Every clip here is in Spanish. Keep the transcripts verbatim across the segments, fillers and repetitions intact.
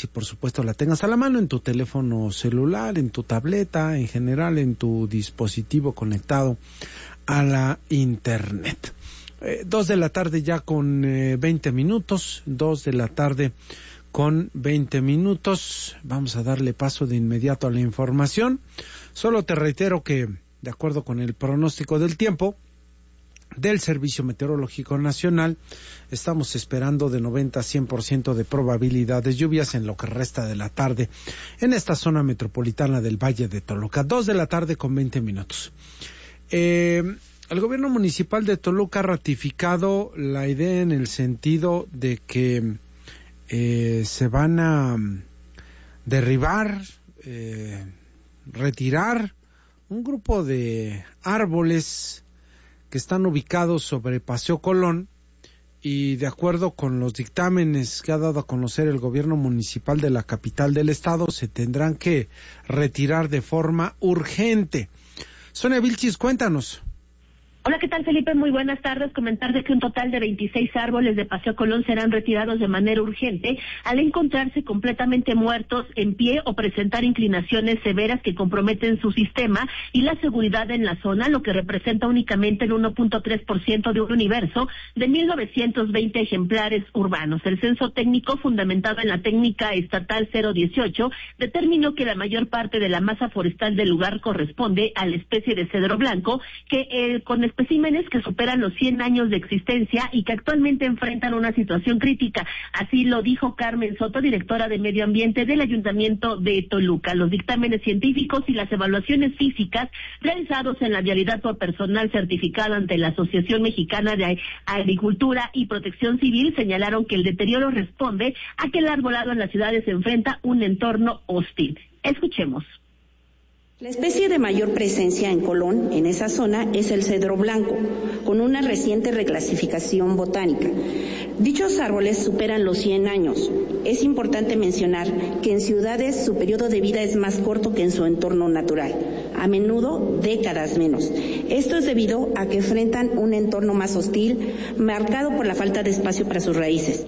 y por supuesto la tengas a la mano en tu teléfono celular, en tu tableta, en general en tu dispositivo conectado a la internet. Eh, dos de la tarde ya con eh, veinte minutos, dos de la tarde con veinte minutos. Vamos a darle paso de inmediato a la información. Solo te reitero que, de acuerdo con el pronóstico del tiempo del Servicio Meteorológico Nacional, estamos esperando de noventa a cien por ciento de probabilidad de lluvias en lo que resta de la tarde en esta zona metropolitana del Valle de Toluca. Dos de la tarde con veinte minutos. Eh... El gobierno municipal de Toluca ha ratificado la idea en el sentido de que eh, se van a derribar, eh, retirar un grupo de árboles que están ubicados sobre Paseo Colón, y de acuerdo con los dictámenes que ha dado a conocer el gobierno municipal de la capital del estado, se tendrán que retirar de forma urgente. Sonia Vilchis, cuéntanos. Hola, ¿qué tal, Felipe? Muy buenas tardes. Comentar de que un total de veintiséis árboles de Paseo Colón serán retirados de manera urgente al encontrarse completamente muertos en pie o presentar inclinaciones severas que comprometen su sistema y la seguridad en la zona, lo que representa únicamente el uno punto tres por ciento de un universo de mil novecientos veinte ejemplares urbanos. El censo técnico, fundamentado en la técnica estatal cero dieciocho, determinó que la mayor parte de la masa forestal del lugar corresponde a la especie de cedro blanco, que eh, con especímenes que superan los cien años de existencia y que actualmente enfrentan una situación crítica. Así lo dijo Carmen Soto, directora de Medio Ambiente del Ayuntamiento de Toluca. Los dictámenes científicos y las evaluaciones físicas realizados en la vialidad por personal certificado ante la Asociación Mexicana de Agricultura y Protección Civil señalaron que el deterioro responde a que el arbolado en las ciudades enfrenta un entorno hostil. Escuchemos. La especie de mayor presencia en Colón, en esa zona, es el cedro blanco, con una reciente reclasificación botánica. Dichos árboles superan los cien años. Es importante mencionar que en ciudades su periodo de vida es más corto que en su entorno natural, a menudo décadas menos. Esto es debido a que enfrentan un entorno más hostil, marcado por la falta de espacio para sus raíces.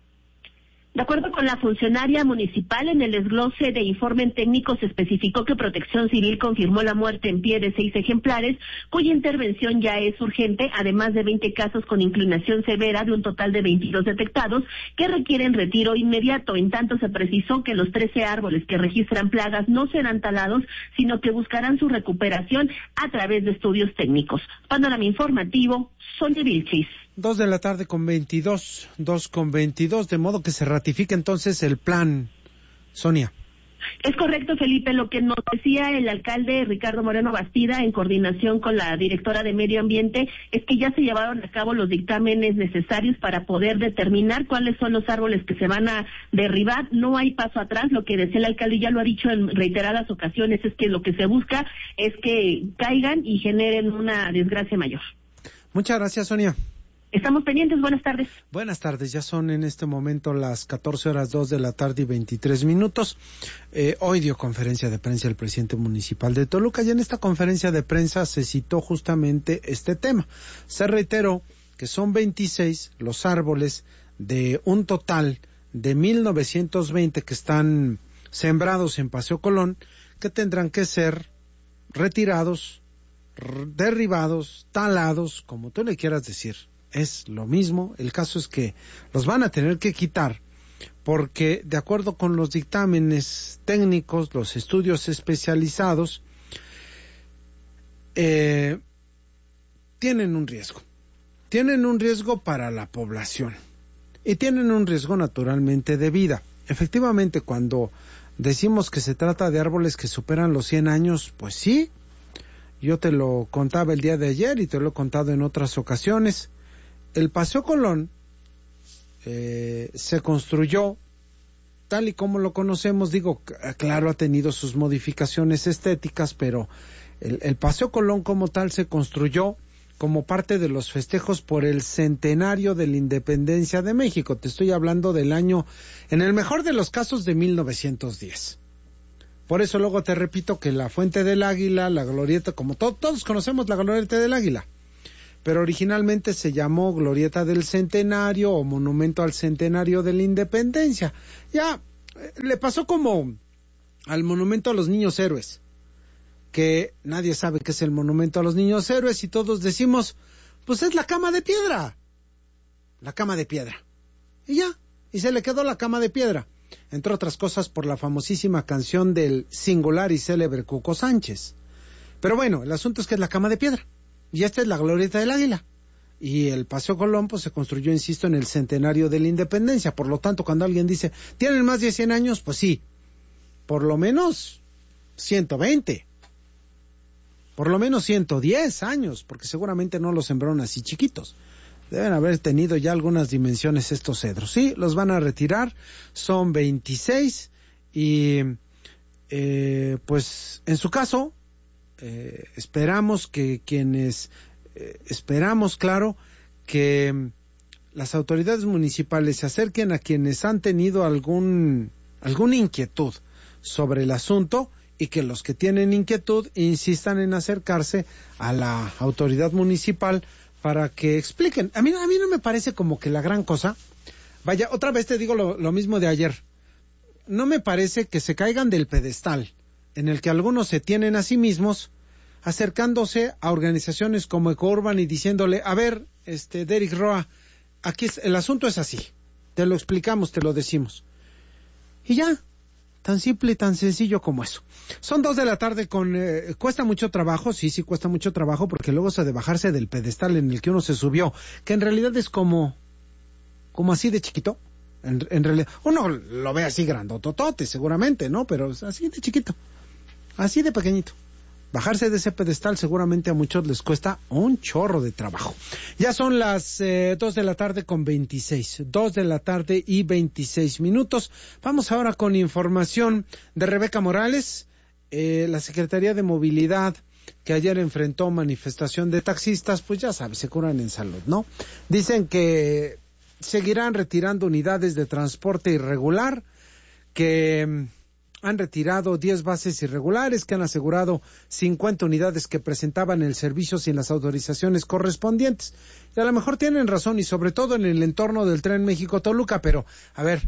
De acuerdo con la funcionaria municipal, en el desglose de informe técnico se especificó que Protección Civil confirmó la muerte en pie de seis ejemplares, cuya intervención ya es urgente, además de veinte casos con inclinación severa, de un total de veintidós detectados, que requieren retiro inmediato. En tanto, se precisó que los trece árboles que registran plagas no serán talados, sino que buscarán su recuperación a través de estudios técnicos. Panorama informativo, Sonia Vilchis. Dos de la tarde con veintidós, dos con veintidós, de modo que se ratifica entonces el plan, Sonia. Es correcto, Felipe, lo que nos decía el alcalde Ricardo Moreno Bastida en coordinación con la directora de Medio Ambiente es que ya se llevaron a cabo los dictámenes necesarios para poder determinar cuáles son los árboles que se van a derribar. No hay paso atrás. Lo que decía el alcalde, ya lo ha dicho en reiteradas ocasiones, es que lo que se busca es que caigan y generen una desgracia mayor. Muchas gracias, Sonia. Estamos pendientes, buenas tardes. Buenas tardes, ya son en este momento las catorce horas dos de la tarde y veintitrés minutos. Eh, hoy dio conferencia de prensa el presidente municipal de Toluca y en esta conferencia de prensa se citó justamente este tema. Se reiteró que son veintiséis los árboles de un total de mil novecientos veinte que están sembrados en Paseo Colón, que tendrán que ser retirados, derribados, talados, como tú le quieras decir. Es lo mismo, el caso es que los van a tener que quitar porque de acuerdo con los dictámenes técnicos, los estudios especializados, eh, tienen un riesgo, tienen un riesgo para la población y tienen un riesgo naturalmente de vida. Efectivamente, cuando decimos que se trata de árboles que superan los cien años, pues sí, yo te lo contaba el día de ayer y te lo he contado en otras ocasiones. El Paseo Colón eh, se construyó tal y como lo conocemos, digo, claro, ha tenido sus modificaciones estéticas, pero el, el Paseo Colón como tal se construyó como parte de los festejos por el centenario de la independencia de México. Te estoy hablando del año, en el mejor de los casos, de mil novecientos diez. Por eso luego te repito que la Fuente del Águila, la Glorieta, como to- todos conocemos la Glorieta del Águila, pero originalmente se llamó Glorieta del Centenario o Monumento al Centenario de la Independencia. Ya Le pasó como al Monumento a los Niños Héroes, que nadie sabe qué es el Monumento a los Niños Héroes y todos decimos, pues es la cama de piedra, la cama de piedra. Y ya, y se le quedó la cama de piedra, entre otras cosas por la famosísima canción del singular y célebre Cuco Sánchez. Pero bueno, el asunto es que es la cama de piedra, y esta es la glorieta del Águila. Y el Paseo Colón pues se construyó, insisto, en el centenario de la independencia. Por lo tanto, cuando alguien dice, ¿tienen más de cien años? Pues sí, por lo menos ciento veinte, por lo menos ciento diez años, porque seguramente no los sembraron así chiquitos. Deben haber tenido ya algunas dimensiones estos cedros. Sí, los van a retirar, son veintiséis, y eh, pues en su caso, eh, esperamos que quienes... Eh, esperamos, claro, que mm, las autoridades municipales se acerquen a quienes han tenido algún alguna inquietud sobre el asunto, y que los que tienen inquietud insistan en acercarse a la autoridad municipal para que expliquen. A mí, a mí no me parece como que la gran cosa. Vaya, otra vez te digo lo, lo mismo de ayer. No me parece que se caigan del pedestal en el que algunos se tienen a sí mismos, acercándose a organizaciones como Ecourban y diciéndole, a ver, este, Derek Roa, aquí es, el asunto es así, te lo explicamos, te lo decimos. Y ya, tan simple y tan sencillo como eso. Son dos de la tarde con, eh, cuesta mucho trabajo, sí, sí cuesta mucho trabajo, porque luego se de bajarse del pedestal en el que uno se subió, que en realidad es como, como así de chiquito, en, en realidad, uno lo ve así grandototote seguramente, ¿no? Pero así de chiquito, así de pequeñito. Bajarse de ese pedestal seguramente a muchos les cuesta un chorro de trabajo. Ya son las eh, dos de la tarde con veintiséis, dos de la tarde y veintiséis minutos. Vamos ahora con información de Rebeca Morales. Eh, la Secretaría de Movilidad, que ayer enfrentó manifestación de taxistas, pues ya sabes, se curan en salud, ¿no? Dicen que seguirán retirando unidades de transporte irregular, que han retirado diez bases irregulares, que han asegurado cincuenta unidades que presentaban el servicio sin las autorizaciones correspondientes. Y a lo mejor tienen razón, y sobre todo en el entorno del Tren México-Toluca, pero, a ver,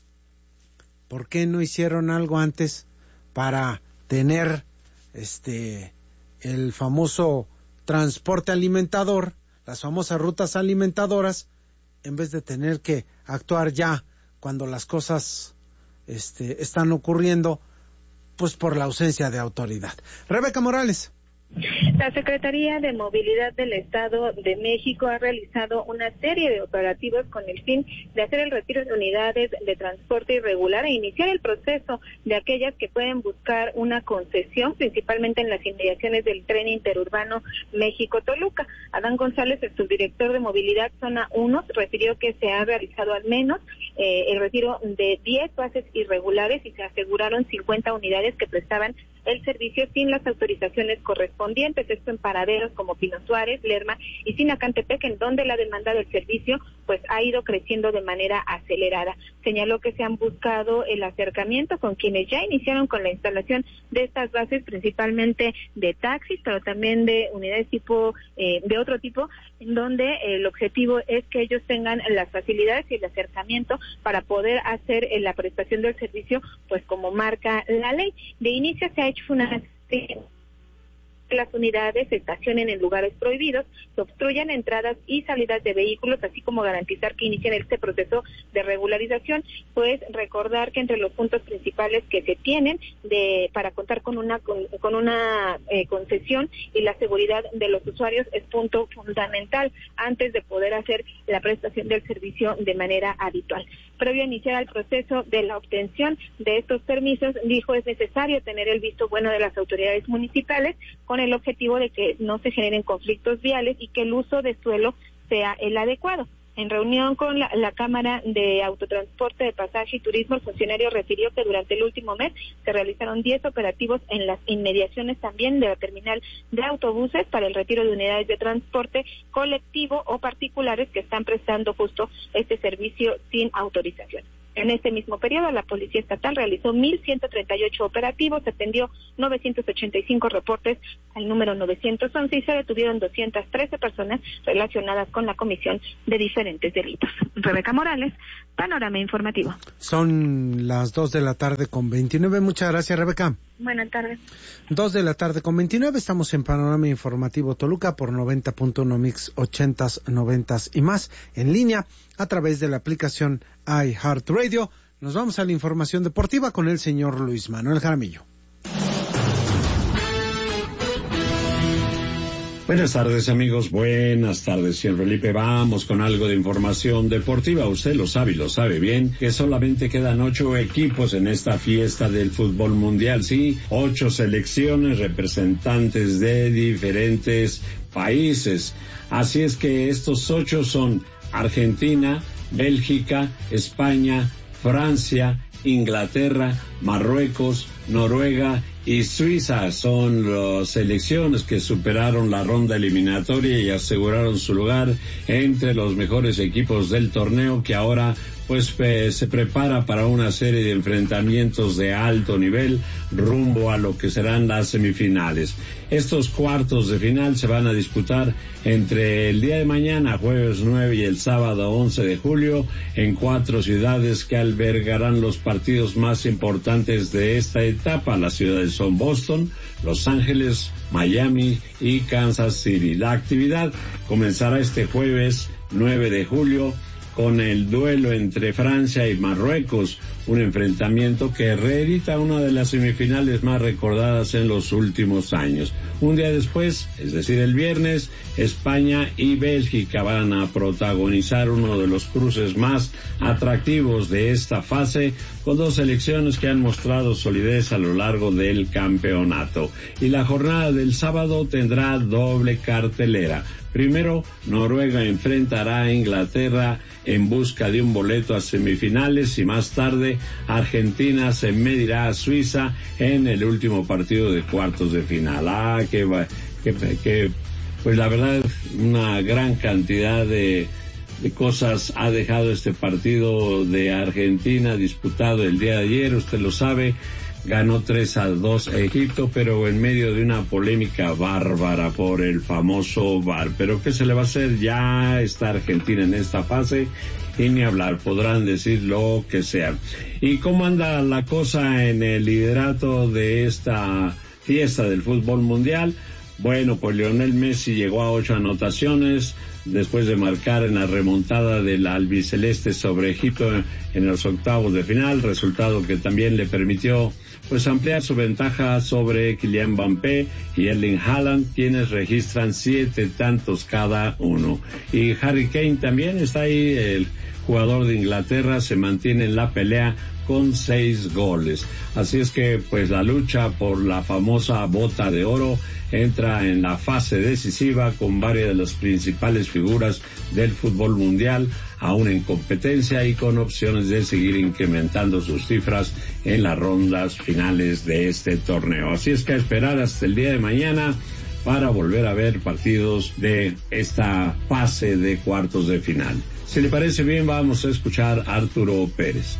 ¿por qué no hicieron algo antes para tener este el famoso transporte alimentador, las famosas rutas alimentadoras, en vez de tener que actuar ya cuando las cosas Este, están ocurriendo, pues por la ausencia de autoridad? Rebeca Morales. La Secretaría de Movilidad del Estado de México ha realizado una serie de operativos con el fin de hacer el retiro de unidades de transporte irregular e iniciar el proceso de aquellas que pueden buscar una concesión, principalmente en las inmediaciones del tren interurbano México-Toluca. Adán González, el subdirector de Movilidad Zona uno, refirió que se ha realizado al menos eh, el retiro de diez bases irregulares y se aseguraron cincuenta unidades que prestaban el servicio sin las autorizaciones correspondientes, esto en paraderos como Pino Suárez, Lerma y Sinacantepec, en donde la demanda del servicio pues ha ido creciendo de manera acelerada. Señaló que se han buscado el acercamiento con quienes ya iniciaron con la instalación de estas bases, principalmente de taxis, pero también de unidades tipo eh, de otro tipo, en donde el objetivo es que ellos tengan las facilidades y el acercamiento para poder hacer eh, la prestación del servicio, pues como marca la ley. De inicio se ha hecho una las unidades se estacionen en lugares prohibidos, se obstruyan entradas y salidas de vehículos, así como garantizar que inicien este proceso de regularización. Pues recordar que entre los puntos principales que se tienen de para contar con una con, con una eh, concesión y la seguridad de los usuarios es punto fundamental antes de poder hacer la prestación del servicio de manera habitual. Previo a iniciar el proceso de la obtención de estos permisos, dijo, es necesario tener el visto bueno de las autoridades municipales con el objetivo de que no se generen conflictos viales y que el uso de suelo sea el adecuado. En reunión con la, la Cámara de Autotransporte de Pasaje y Turismo, el funcionario refirió que durante el último mes se realizaron diez operativos en las inmediaciones también de la terminal de autobuses para el retiro de unidades de transporte colectivo o particulares que están prestando justo este servicio sin autorización. En este mismo periodo, la Policía Estatal realizó mil ciento treinta y ocho operativos, atendió novecientos ochenta y cinco reportes al número novecientos once y se detuvieron doscientas trece personas relacionadas con la comisión de diferentes delitos. Rebeca Morales, Panorama Informativo. Son las dos de la tarde con veintinueve. Muchas gracias, Rebeca. Buenas tardes. Dos de la tarde con veintinueve. Estamos en Panorama Informativo Toluca por noventa punto uno Mix ochentas, noventas y más en línea a través de la aplicación iHeartRadio. Nos vamos a la información deportiva con el señor Luis Manuel Jaramillo. Buenas tardes, amigos, buenas tardes, señor Felipe. Vamos con algo de información deportiva. Usted lo sabe y lo sabe bien, que solamente quedan ocho equipos en esta fiesta del fútbol mundial. Sí, ocho selecciones representantes de diferentes países. Así es que estos ocho son Argentina, Bélgica, España, Francia, Inglaterra, Marruecos, Noruega y Suiza. Son las selecciones que superaron la ronda eliminatoria y aseguraron su lugar entre los mejores equipos del torneo, que ahora pues eh, se prepara para una serie de enfrentamientos de alto nivel rumbo a lo que serán las semifinales. Estos cuartos de final se van a disputar entre el día de mañana, jueves nueve, y el sábado once de julio, en cuatro ciudades que albergarán los partidos más importantes de esta etapa. Las ciudades son Boston, Los Ángeles, Miami y Kansas City. La actividad comenzará este jueves nueve de julio con el duelo entre Francia y Marruecos, un enfrentamiento que reedita una de las semifinales más recordadas en los últimos años. Un día después, es decir, el viernes, España y Bélgica van a protagonizar uno de los cruces más atractivos de esta fase, con dos selecciones que han mostrado solidez a lo largo del campeonato. Y la jornada del sábado tendrá doble cartelera. Primero, Noruega enfrentará a Inglaterra en busca de un boleto a semifinales, y más tarde Argentina se medirá a Suiza en el último partido de cuartos de final. Ah, que, que, que pues la verdad, una gran cantidad de, de cosas ha dejado este partido de Argentina disputado el día de ayer. Usted lo sabe, ganó tres a dos a Egipto, pero en medio de una polémica bárbara por el famoso V A R. Pero ¿qué se le va a hacer? Ya está Argentina en esta fase y ni hablar, podrán decir lo que sea. ¿Y cómo anda la cosa en el liderato de esta fiesta del fútbol mundial? Bueno, pues Lionel Messi llegó a ocho anotaciones después de marcar en la remontada del albiceleste sobre Egipto en los octavos de final, resultado que también le permitió pues ampliar su ventaja sobre Kylian Mbappé y Erling Haaland, quienes registran siete tantos cada uno. Y Harry Kane también está ahí, el jugador de Inglaterra, se mantiene en la pelea con seis goles. Así es que pues la lucha por la famosa bota de oro entra en la fase decisiva, con varias de las principales figuras del fútbol mundial aún en competencia y con opciones de seguir incrementando sus cifras en las rondas finales de este torneo. Así es que a esperar hasta el día de mañana para volver a ver partidos de esta fase de cuartos de final. Si le parece bien, vamos a escuchar a Arturo Pérez.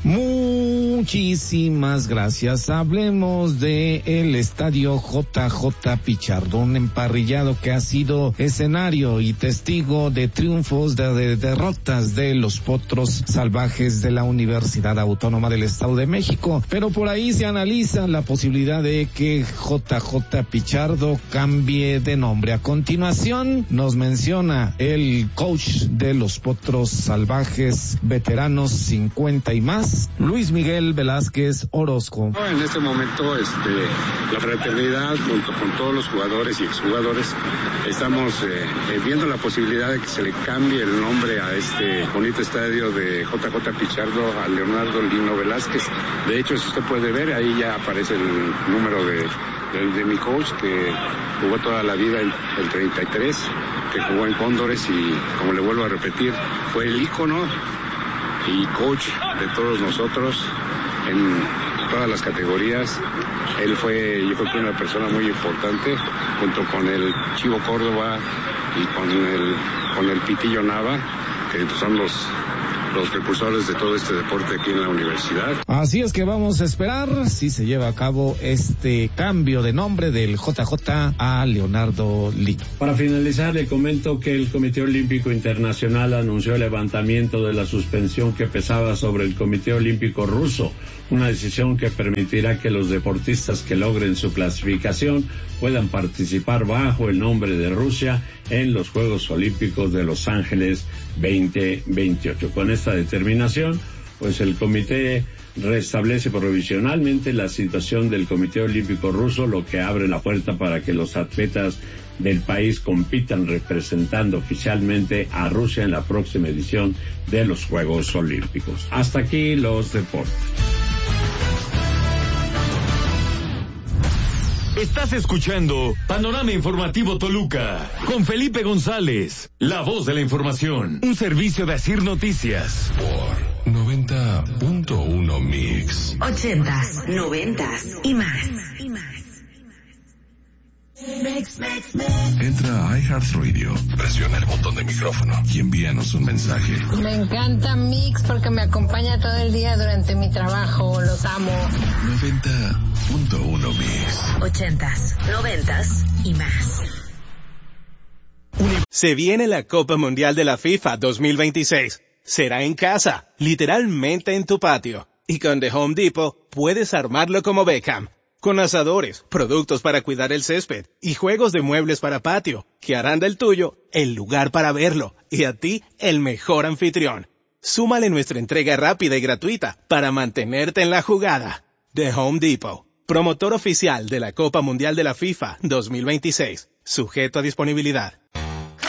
Muchísimas gracias. Hablemos de el estadio J J Pichardo, emparrillado que ha sido escenario y testigo de triunfos, de, de derrotas de los potros salvajes de la Universidad Autónoma del Estado de México. Pero por ahí se analiza la posibilidad de que J J Pichardo cambie de nombre. A continuación nos menciona el coach de los potros salvajes veteranos cincuenta y más, Luis Miguel Velázquez Orozco. En este momento este, la fraternidad junto con todos los jugadores y exjugadores estamos eh, viendo la posibilidad de que se le cambie el nombre a este bonito estadio de J J Pichardo a Leonardo Lino Velázquez. De hecho, si usted puede ver, ahí ya aparece el número de, de, de mi coach, que jugó toda la vida en el treinta y tres, que jugó en Cóndores y, como le vuelvo a repetir, fue el ícono y coach de todos nosotros en todas las categorías. Él fue, yo creo que una persona muy importante, junto con el Chivo Córdoba y con el con el Pitillo Nava, que son los los precursores de todo este deporte aquí en la universidad. Así es que vamos a esperar si se lleva a cabo este cambio de nombre del J J a Leonardo Lino. Para finalizar, le comento que el Comité Olímpico Internacional anunció el levantamiento de la suspensión que pesaba sobre el Comité Olímpico Ruso, una decisión que permitirá que los deportistas que logren su clasificación puedan participar bajo el nombre de Rusia en los Juegos Olímpicos de Los Ángeles veinte veintiocho. Con esta determinación, pues el comité restablece provisionalmente la situación del Comité Olímpico Ruso, lo que abre la puerta para que los atletas del país compitan representando oficialmente a Rusia en la próxima edición de los Juegos Olímpicos. Hasta aquí los deportes. Estás escuchando Panorama Informativo Toluca con Felipe González, la voz de la información, un servicio de Asir Noticias. Por noventa punto uno Mix. Ochentas, noventas y más. Y más. Mix, mix, mix. Entra a iHeartRadio, presiona el botón de micrófono y envíanos un mensaje. Me encanta Mix porque me acompaña todo el día durante mi trabajo, los amo. noventa punto uno Mix. Ochentas, noventas y más. Se viene la Copa Mundial de la FIFA dos mil veintiséis. Será en casa, literalmente en tu patio. Y con The Home Depot puedes armarlo como Beckham. Con asadores, productos para cuidar el césped y juegos de muebles para patio, que harán del tuyo el lugar para verlo y a ti el mejor anfitrión. Súmale nuestra entrega rápida y gratuita para mantenerte en la jugada. The Home Depot, promotor oficial de la Copa Mundial de la FIFA dos mil veintiséis, sujeto a disponibilidad.